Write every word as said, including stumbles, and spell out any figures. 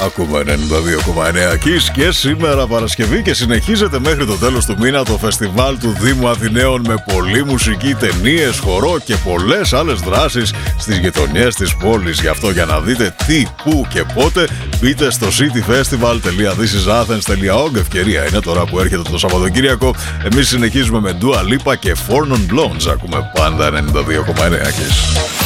Ακούμε ενενήντα δύο κόμμα εννέα Kiss και σήμερα Παρασκευή και συνεχίζεται μέχρι το τέλος του μήνα το φεστιβάλ του Δήμου Αθηναίων με πολλή μουσική, ταινίες, χορό και πολλές άλλες δράσεις στις γειτονιές της πόλης. Γι' αυτό για να δείτε τι, πού και πότε μπείτε στο cityfestival τελεία this is athens τελεία org. Ευκαιρία είναι τώρα που έρχεται το Σαββατοκύριακο. Εμείς συνεχίζουμε με Dua Lipa και Four Non Blondes. Ακούμε πάντα ενενήντα δύο κόμμα εννέα Kiss.